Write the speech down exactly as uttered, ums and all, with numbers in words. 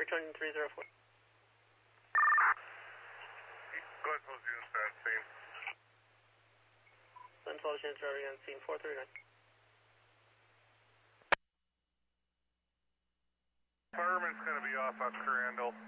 returning three zero four. Go ahead, post units at scene. ten twelve units are on scene four three nine. Fireman's going to be off on Crandall.